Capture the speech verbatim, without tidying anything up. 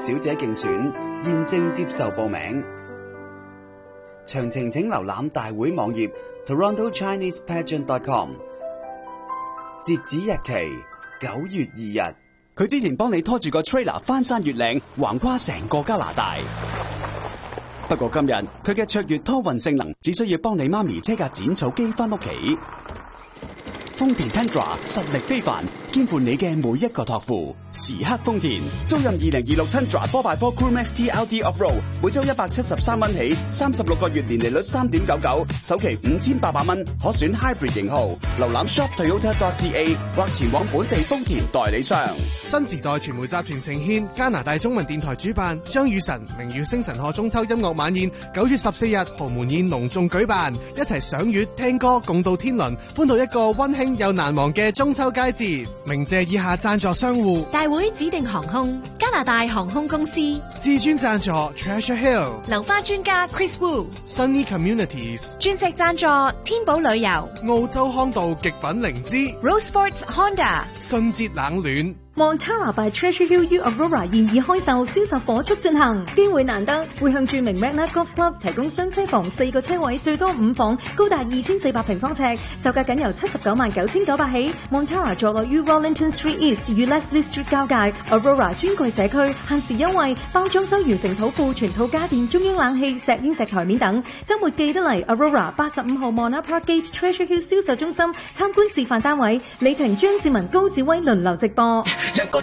小姐競選現正接受報名，詳情請瀏覽大會網頁 toronto chinese pageant dot com。截止日期九月二日。佢之前幫你拖住個 trailer 翻山越嶺，橫跨成個加拿大。不過今日佢嘅卓越拖運性能，只需要幫你媽咪車架剪草機翻屋企。豐田 Tundra 實力非凡，肩負你嘅每一個託付。時刻豐田，租任二零二六 Tundra four by four Crew Max T L D Off-Road， 每周一百七十三蚊起，三十六個月年利率三點九九，首期五千八百蚊，可選 Hybrid 型號。瀏覽 shop toyota dot c a 或前往本地豐田代理商。 新時代傳媒集團呈獻加拿大中文電台主辦張雨晨明耀星辰賀中秋音樂晚宴，九月十四日豪門宴隆重舉辦，一齊賞月聽歌，共度天倫，歡度一個溫馨又難忘嘅中秋佳節。鳴謝以下贊助商戶： 大會指定航空、加拿大航空公司、 至尊贊助 Treasure Hill、 流花專家 Chris Wu、 Sunny Communities、 鑽石贊助天寶旅遊、 澳洲康道極品靈芝、 Rose Sports Honda、 信捷冷暖。 Montara by Treasure Hill U Aurora 現已開售，銷售火速進行，機會難得，會向著名 Magna Golf Club 提供雙車房四個車位，最多五房，高達二千四百平方尺，售價僅由七十九萬九千九百起。Montara 坐落於 Wellington Street East 與 Leslie Street 交界 ，Aurora 專櫃社區，限時優惠，包裝修完成土庫，全套家電、中央冷氣、石英石台面等。週末記得嚟 Aurora 八十五號 Mona Park Gate Treasure Hill 銷售中心參觀示範單位，李婷、張志文、高志威輪流直播。 一個